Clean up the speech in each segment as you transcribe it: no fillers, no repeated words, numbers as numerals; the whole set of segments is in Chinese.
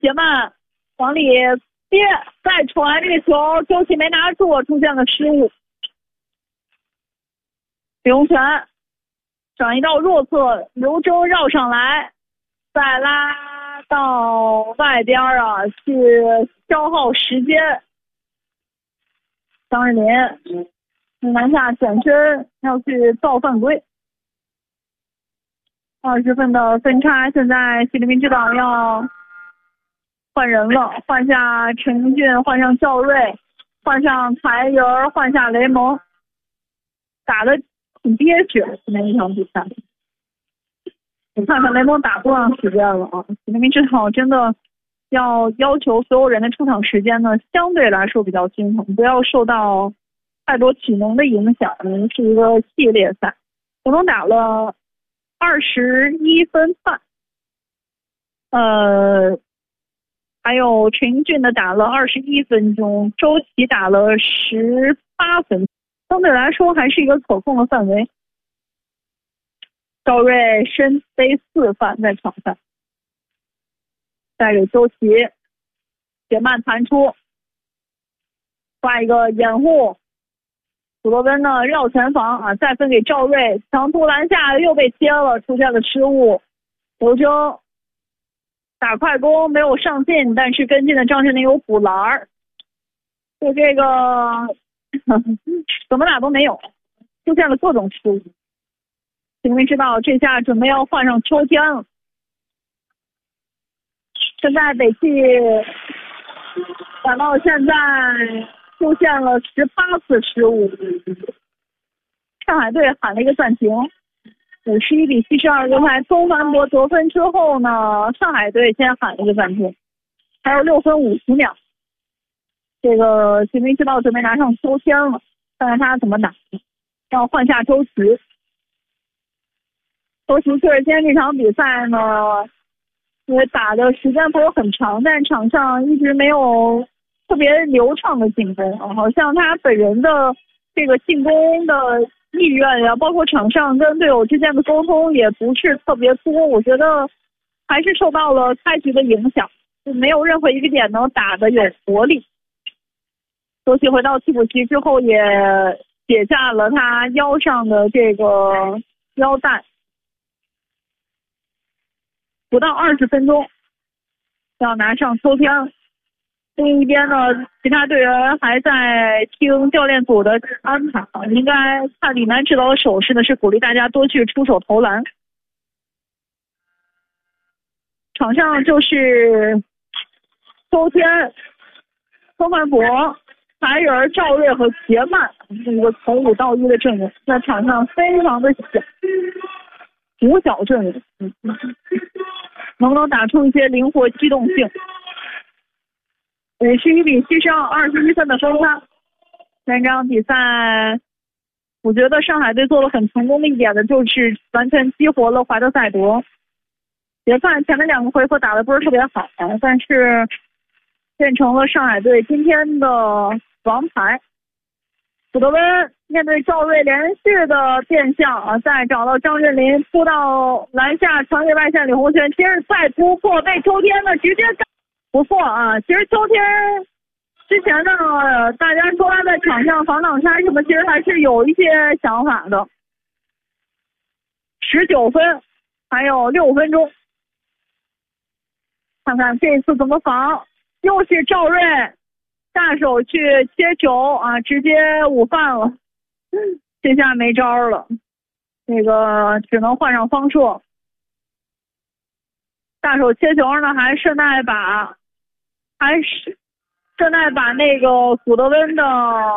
杰曼往里接，再传这个球，周琦没拿住，出现了失误。李洪权转移到弱侧，刘铮绕上来，再拉到外边啊，去消耗时间。张日林篮下转身要去造犯规。20分的分差，现在西里明指导要换人了，换下陈英俊，换上赵睿，换上才仁，换下雷蒙，打得挺憋屈。今天一场比赛，我看看雷蒙打多长时间了啊？西里明指导真的要求所有人的出场时间呢，相对来说比较均衡，不要受到太多体能的影响。是一个系列赛，雷蒙打了21分半，还有陈英俊的打了21分钟，周琦打了18分，相对来说还是一个可控的范围。赵睿身背4犯在场上，再给周琦，杰曼弹出，画一个掩护。古罗温呢绕前防啊，再分给赵睿，强突篮下又被切了，出现了失误。刘铮打快攻没有上进，但是跟进的张镇麟有补篮，就这个怎么打都没有，出现了各种失误。西里明知道这下准备要换上秋天了。现在北汽打到现在出现了18次失误，上海队喊了一个暂停。51比72，刚才宗凡博得分之后呢，上海队先喊了一个暂停，还有6分50秒。这个西里明知道准备拿上秋天了，看看他怎么打，要换下周琦。周琦确实今天这场比赛呢，因为打的时间不是很长，但场上一直没有特别流畅的进攻，好像他本人的这个进攻的意愿呀，包括场上跟队友之间的沟通也不是特别多，我觉得还是受到了开局的影响，就没有任何一个点能打得有活力。周琦回到替补席之后也解下了他腰上的这个腰带，不到20分钟要拿上秋天。另一边呢，其他队员还在听教练组的安排，应该看李楠指导的手势呢，是鼓励大家多去出手投篮。场上就是秋天、宗凡博、才仁、赵睿和杰曼这个从5到1的阵容，在场上非常的小5小阵容，能不能打出一些灵活机动性？51比72， 21分的分差。这场比赛，我觉得上海队做的很成功的一点呢，就是完全激活了怀特塞德。别看前面2个回合打的不是特别好，但是变成了上海队今天的王牌。古德温面对赵睿连续的变向啊，再找到张镇麟扑到篮下，传给外线李洪权，接着再突破，被秋天呢直接不错啊。其实秋天之前呢，大家说他在场上防挡拆什么，其实还是有一些想法的。19分，还有6分钟，看看这次怎么防。又是赵睿下手去切球啊，直接5犯了，这下没招了，这个只能换上方硕。下手切球呢，还顺带把那个古德温的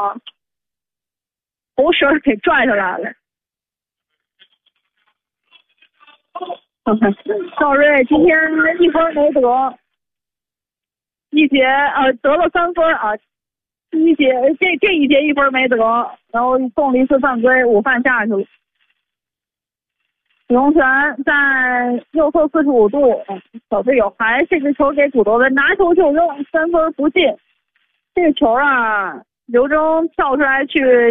头绳给拽下来了。赵睿今天1分没得，一节得了3分啊，一节这一节1分没得，然后送了1次犯规，5犯下去了。李洪权在右侧45度，小队友还这个球给古德温，拿球就扔，3分不进。这个球啊，刘铮跳出来去